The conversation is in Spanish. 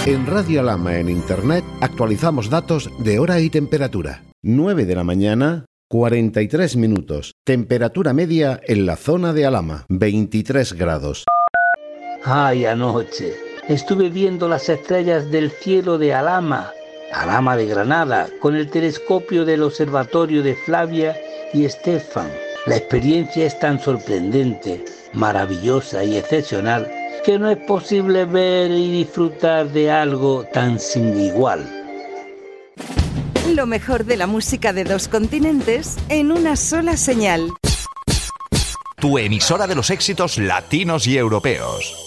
En Radio Alhama en Internet actualizamos datos de hora y temperatura. 9 de la mañana, 43 minutos. Temperatura media en la zona de Alhama, 23 grados. Ay, anoche estuve viendo las estrellas del cielo de Alhama de Granada, con el telescopio del observatorio de Flavia y Estefan. La experiencia es tan sorprendente, maravillosa y excepcional que no es posible ver y disfrutar de algo tan sin igual. Lo mejor de la música de 2 continentes en una sola señal. Tu emisora de los éxitos latinos y europeos.